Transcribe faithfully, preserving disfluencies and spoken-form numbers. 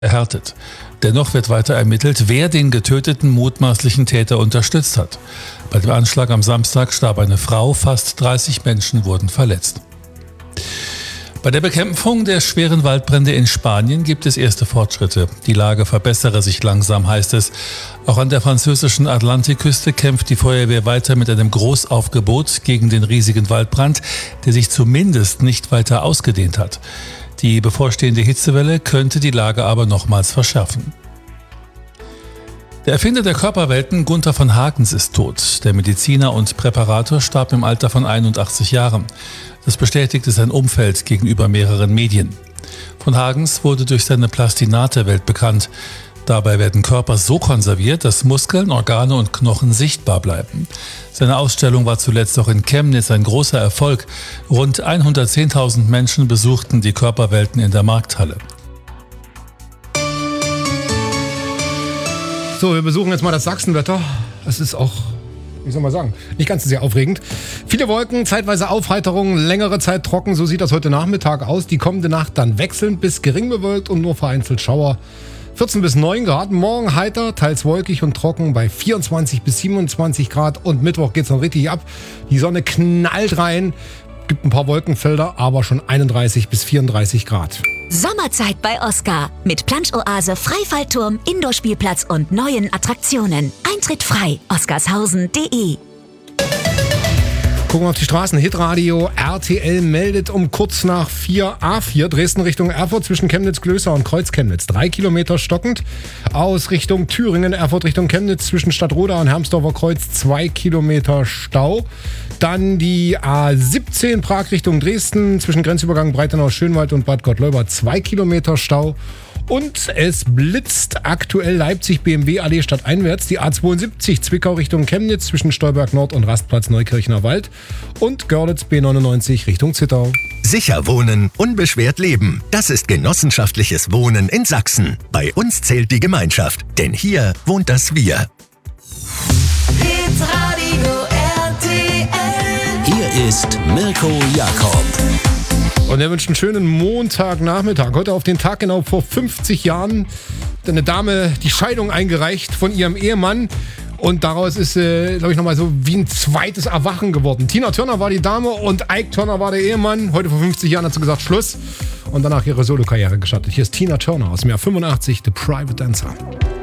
erhärtet. Dennoch wird weiter ermittelt, wer den getöteten mutmaßlichen Täter unterstützt hat. Bei dem Anschlag am Samstag starb eine Frau, fast dreißig Menschen wurden verletzt. Bei der Bekämpfung der schweren Waldbrände in Spanien gibt es erste Fortschritte. Die Lage verbessere sich langsam, heißt es. Auch an der französischen Atlantikküste kämpft die Feuerwehr weiter mit einem Großaufgebot gegen den riesigen Waldbrand, der sich zumindest nicht weiter ausgedehnt hat. Die bevorstehende Hitzewelle könnte die Lage aber nochmals verschärfen. Der Erfinder der Körperwelten, Gunther von Hagens, ist tot. Der Mediziner und Präparator starb im Alter von einundachtzig Jahren. Das bestätigte sein Umfeld gegenüber mehreren Medien. Von Hagens wurde durch seine Plastinate weltbekannt. Dabei werden Körper so konserviert, dass Muskeln, Organe und Knochen sichtbar bleiben. Seine Ausstellung war zuletzt auch in Chemnitz ein großer Erfolg. Rund hundertzehntausend Menschen besuchten die Körperwelten in der Markthalle. So, wir besuchen jetzt mal das Sachsenwetter. Es ist auch, wie soll man sagen, nicht ganz so sehr aufregend. Viele Wolken, zeitweise Aufheiterung, längere Zeit trocken. So sieht das heute Nachmittag aus. Die kommende Nacht dann wechselnd bis gering bewölkt und nur vereinzelt Schauer. vierzehn bis neun Grad. Morgen heiter, teils wolkig und trocken bei vierundzwanzig bis siebenundzwanzig Grad. Und Mittwoch geht's dann richtig ab. Die Sonne knallt rein. Gibt ein paar Wolkenfelder, aber schon einunddreißig bis vierunddreißig Grad. Sommerzeit bei Oscar. Mit Plansch-Oase, Freifallturm, Indoor-Spielplatz und neuen Attraktionen. Eintritt frei. oscarshausen punkt de. Gucken wir auf die Straßen. Hitradio R T L meldet um kurz nach vier A vier Dresden Richtung Erfurt zwischen Chemnitz-Glößer und Kreuz-Chemnitz. Drei Kilometer stockend. Aus Richtung Thüringen, Erfurt Richtung Chemnitz zwischen Stadtroda und Hermsdorfer Kreuz. Zwei Kilometer Stau. Dann die A siebzehn Prag Richtung Dresden zwischen Grenzübergang Breitenau-Schönwald und Bad Gottleuba. Zwei Kilometer Stau. Und es blitzt aktuell Leipzig-B M W-Allee stadteinwärts. Die A zweiundsiebzig Zwickau Richtung Chemnitz zwischen Stolberg Nord und Rastplatz Neukirchner Wald. Und Görlitz B neunundneunzig Richtung Zittau. Sicher wohnen, unbeschwert leben. Das ist genossenschaftliches Wohnen in Sachsen. Bei uns zählt die Gemeinschaft, denn hier wohnt das Wir. Hitradio R T L. Hier ist Mirko Jakob. Und er wünscht einen schönen Montagnachmittag. Heute auf den Tag genau vor fünfzig Jahren hat eine Dame die Scheidung eingereicht von ihrem Ehemann. Und daraus ist, äh, glaube ich, nochmal so wie ein zweites Erwachen geworden. Tina Turner war die Dame und Ike Turner war der Ehemann. Heute vor fünfzig Jahren hat sie gesagt, Schluss. Und danach ihre Solokarriere gestartet. Hier ist Tina Turner aus dem Jahr fünfundachtzig, The Private Dancer.